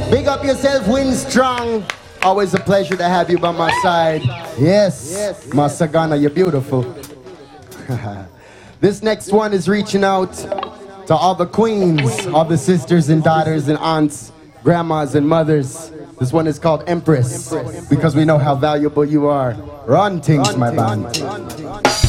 Big up yourself, Win Strong. Always a pleasure to have you by my side. Yes, Masagana, you're beautiful. This next one is reaching out to all the queens, all the sisters and daughters and aunts, grandmas and mothers. This one is called Empress, because we know how valuable you are. Run things, my band.